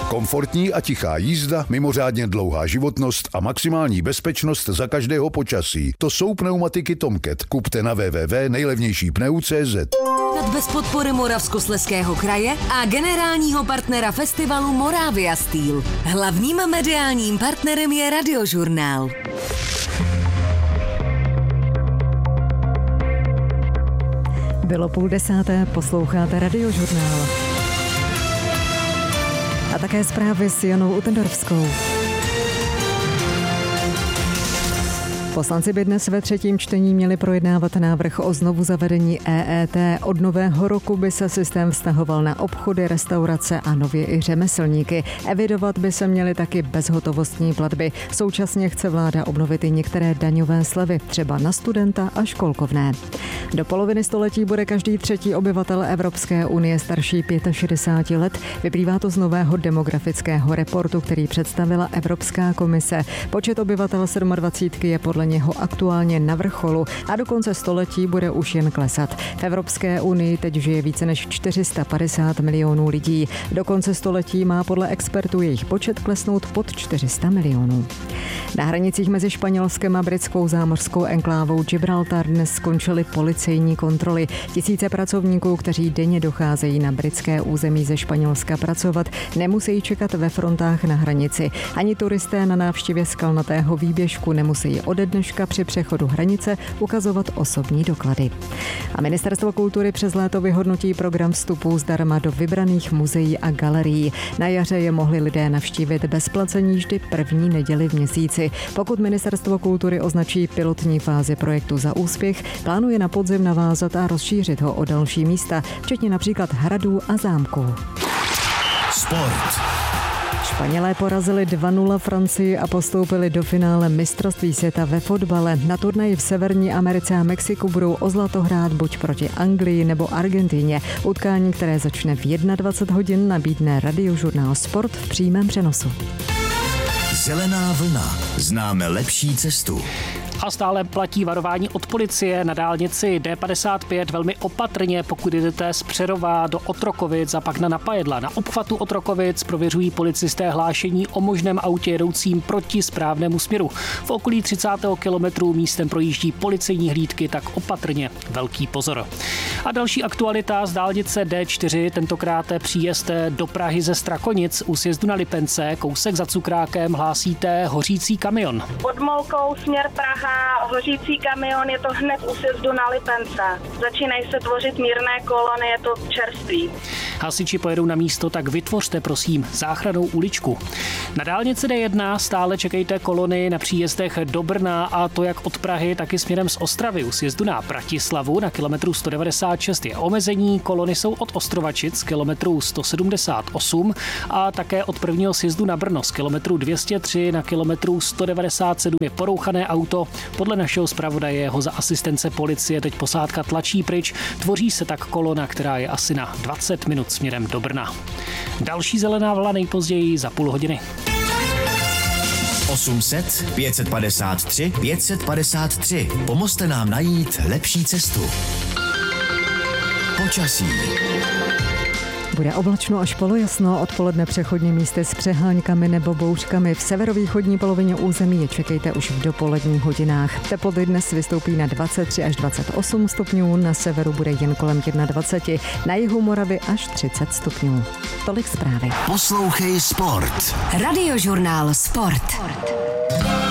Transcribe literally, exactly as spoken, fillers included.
Komfortní a tichá jízda, mimořádně dlouhá životnost a maximální bezpečnost za každého počasí. To jsou pneumatiky Tomcat. Kupte na w w w tečka nejlevnější pneu tečka cé zet. Bez podpory Moravskoslezského kraje a generálního partnera festivalu Moravia Steel. Hlavním mediálním partnerem je Radiožurnál. Bylo půl desáté, posloucháte Radiožurnál. A také zprávy s Janou Utendorfskou. Poslanci by dnes ve třetím čtení měli projednávat návrh o znovu zavedení E E T. Od nového roku by se systém vztahoval na obchody, restaurace a nově i řemeslníky. Evidovat by se měly taky bezhotovostní platby. Současně chce vláda obnovit i některé daňové slevy, třeba na studenta a školkovné. Do poloviny století bude každý třetí obyvatel Evropské unie starší šedesáti pěti let. Vyplývá to z nového demografického reportu, který představila Evropská komise. Počet obyvatel sedmadvacítky je podle něho aktuálně na vrcholu a do konce století bude už jen klesat. V Evropské unii teď žije více než čtyři sta padesát milionů lidí. Do konce století má podle expertů jejich počet klesnout pod čtyři sta milionů. Na hranicích mezi Španělskem a britskou zámořskou enklávou Gibraltar dnes skončily policejní kontroly. Tisíce pracovníků, kteří denně docházejí na britské území ze Španělska pracovat, nemusí čekat ve frontách na hranici. Ani turisté na návštěvě skalnatého výběžku nemusí ode dneška při přechodu hranice ukazovat osobní doklady. A Ministerstvo kultury přes léto vyhodnotí program vstupů zdarma do vybraných muzeí a galerií. Na jaře je mohli lidé navštívit bez placení vždy první neděli v měsíci. Pokud Ministerstvo kultury označí pilotní fázi projektu za úspěch, plánuje na podzim navázat a rozšířit ho o další místa, včetně například hradů a zámků. Sport. Španělé porazili dva nula Francii a postoupili do finále mistrovství světa ve fotbale. Na turnaji v Severní Americe a Mexiku budou o zlato hrát buď proti Anglii nebo Argentině. Utkání, které začne v dvacet jedna hodin, nabídne Radiožurnál Sport v přímém přenosu. Zelená vlna. Známe lepší cestu. A stále platí varování od policie na dálnici D padesát pět velmi opatrně, pokud jdete z Přerova do Otrokovic a pak na Napajedla. Na obchvatu Otrokovic prověřují policisté hlášení o možném autě jedoucím proti správnému směru. V okolí třicátého kilometru místem projíždí policejní hlídky, tak opatrně velký pozor. A další aktualita z dálnice D čtyři, tentokrát příjezd do Prahy ze Strakonic u sjezdu na Lipence, kousek za Cukrákem hlásíte hořící kamion. Pod Molkou směr Praha. Hořící kamion, je to hned u sjezdu na Lipence. Začínají se tvořit mírné kolony, je to čerstvý. Hasiči pojedou na místo, tak vytvořte prosím záchrannou uličku. Na dálnici D jedna stále čekejte kolony na příjezdech do Brna, a to jak od Prahy, tak i směrem z Ostravy. U sjezdu na Bratislavu na kilometru sto devadesát šest je omezení, kolony jsou od Ostrovačic kilometru sto sedmdesát osm a také od prvního sjezdu na Brno z kilometru dvě stě tři na kilometru sto devadesát sedm je porouchané auto. Podle našeho zpravodaje ho za asistence policie teď posádka tlačí pryč. Tvoří se tak kolona, která je asi na dvacet minut směrem do Brna. Další zelená vlna nejpozději za půl hodiny. osm set pět set padesát tři pět set padesát tři. Pomozte nám najít lepší cestu. Počasí. Bude oblačno až polojasno, odpoledne přechodně místy s přeháňkami nebo bouřkami. V severovýchodní polovině území je čekejte už v dopoledních hodinách. Teploty dnes vystoupí na dvacet tři až dvacet osm stupňů, na severu bude jen kolem dvacet jedna, na jihu Moravy až třicet stupňů. Tolik zprávy. Poslouchej Sport. Radiožurnál Sport.